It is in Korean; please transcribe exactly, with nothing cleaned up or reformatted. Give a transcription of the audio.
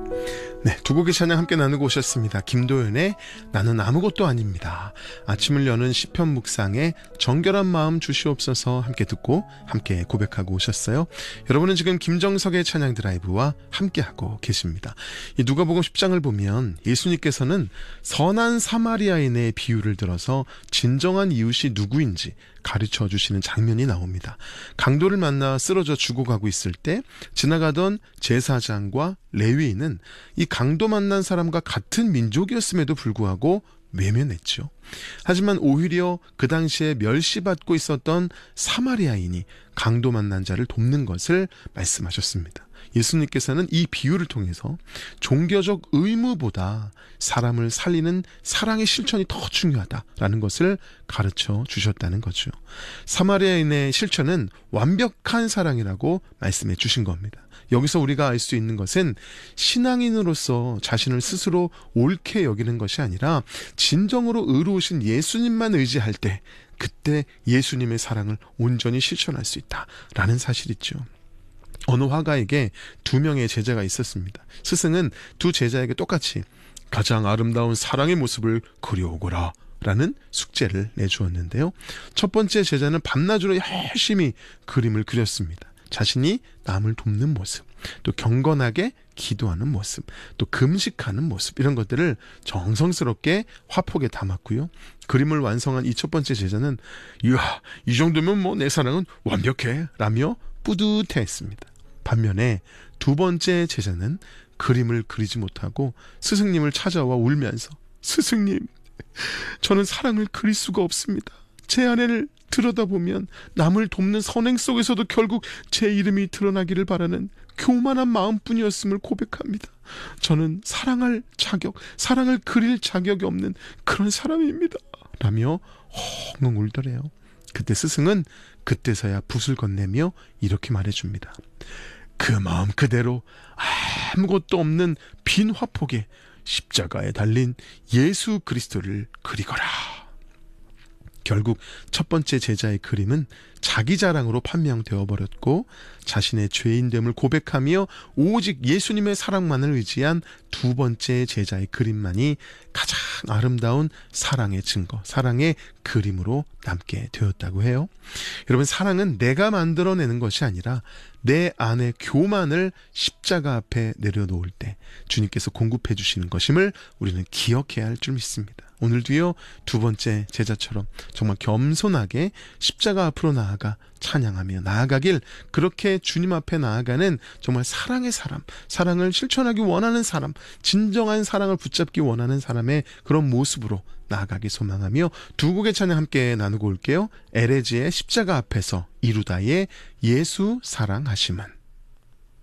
네, 두 곡의 찬양 함께 나누고 오셨습니다. 김도연의 나는 아무것도 아닙니다. 아침을 여는 시편 묵상에 정결한 마음 주시옵소서 함께 듣고 함께 고백하고 오셨어요. 여러분은 지금 김정석의 찬양 드라이브와 함께하고 계십니다. 이 누가복음 십 장을 보면 예수님께서는 선한 사마리아인의 비유를 들어서 진정한 이웃이 누구인지 가르쳐 주시는 장면이 나옵니다. 강도를 만나 쓰러져 죽어가고 있을 때 지나가던 제사장과 레위인은 이 강도 만난 사람과 같은 민족이었음에도 불구하고 외면했죠. 하지만 오히려 그 당시에 멸시받고 있었던 사마리아인이 강도 만난 자를 돕는 것을 말씀하셨습니다. 예수님께서는 이 비유를 통해서 종교적 의무보다 사람을 살리는 사랑의 실천이 더 중요하다라는 것을 가르쳐 주셨다는 거죠. 사마리아인의 실천은 완벽한 사랑이라고 말씀해 주신 겁니다. 여기서 우리가 알 수 있는 것은 신앙인으로서 자신을 스스로 옳게 여기는 것이 아니라 진정으로 의로우신 예수님만 의지할 때 그때 예수님의 사랑을 온전히 실천할 수 있다라는 사실이죠. 어느 화가에게 두 명의 제자가 있었습니다. 스승은 두 제자에게 똑같이 가장 아름다운 사랑의 모습을 그려오거라 라는 숙제를 내주었는데요. 첫 번째 제자는 밤낮으로 열심히 그림을 그렸습니다. 자신이 남을 돕는 모습, 또 경건하게 기도하는 모습, 또 금식하는 모습, 이런 것들을 정성스럽게 화폭에 담았고요. 그림을 완성한 이 첫 번째 제자는 이야, 이 정도면 뭐 내 사랑은 완벽해 라며 뿌듯해했습니다. 반면에 두 번째 제자는 그림을 그리지 못하고 스승님을 찾아와 울면서 스승님, 저는 사랑을 그릴 수가 없습니다. 제 안에를 들여다보면 남을 돕는 선행 속에서도 결국 제 이름이 드러나기를 바라는 교만한 마음뿐이었음을 고백합니다. 저는 사랑할 자격, 사랑을 그릴 자격이 없는 그런 사람입니다 라며 엉엉 울더래요. 그때 스승은 그때서야 붓을 건네며 이렇게 말해줍니다. 그 마음 그대로 아무것도 없는 빈 화폭에 십자가에 달린 예수 그리스도를 그리거라. 결국 첫 번째 제자의 그림은 자기 자랑으로 판명되어 버렸고 자신의 죄인됨을 고백하며 오직 예수님의 사랑만을 의지한 두 번째 제자의 그림만이 가장 아름다운 사랑의 증거, 사랑의 그림으로 남게 되었다고 해요. 여러분, 사랑은 내가 만들어내는 것이 아니라 내 안의 교만을 십자가 앞에 내려놓을 때 주님께서 공급해 주시는 것임을 우리는 기억해야 할 줄 믿습니다. 오늘도요, 두 번째 제자처럼 정말 겸손하게 십자가 앞으로 나아가 찬양하며 나아가길, 그렇게 주님 앞에 나아가는 정말 사랑의 사람, 사랑을 실천하기 원하는 사람, 진정한 사랑을 붙잡기 원하는 사람의 그런 모습으로 나아가기 소망하며 두 곡의 찬양 함께 나누고 올게요. 에레지의 십자가 앞에서, 이루다의 예수 사랑하심은.